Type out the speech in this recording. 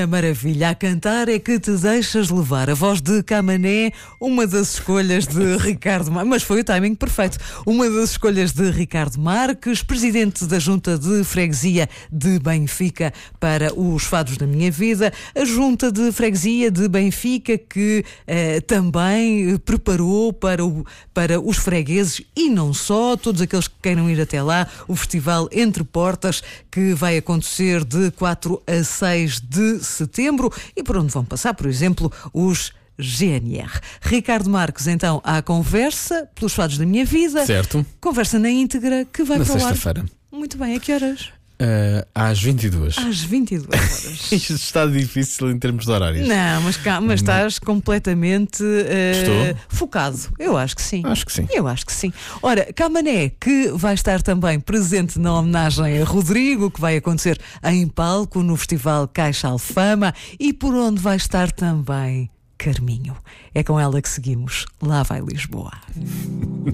A maravilha a cantar é que te deixas levar. A voz de Camané, uma das escolhas de Ricardo Marques, mas foi o timing perfeito. Uma das escolhas de Ricardo Marques, presidente da Junta de Freguesia de Benfica para os Fados da Minha Vida. A Junta de Freguesia de Benfica que também preparou para os fregueses e não só, todos aqueles que queiram ir até lá, o Festival Entre Portas, que vai acontecer de 4 a 6 de setembro e por onde vão passar, por exemplo, os GNR. Ricardo Marques, então, à conversa pelos Fados da Minha Vida. Certo. Conversa na íntegra que vai Na para o ar. sexta-feira. Muito bem, a que horas? Às 22. Às 22 horas. Isto está difícil em termos de horários. Não, mas calma, estás completamente focado. Eu acho que sim. Acho que sim. Eu acho que sim. Ora, Camané, que vai estar também presente na homenagem a Rodrigo, que vai acontecer em palco no Festival Caixa Alfama, e por onde vai estar também Carminho. É com ela que seguimos. Lá vai Lisboa.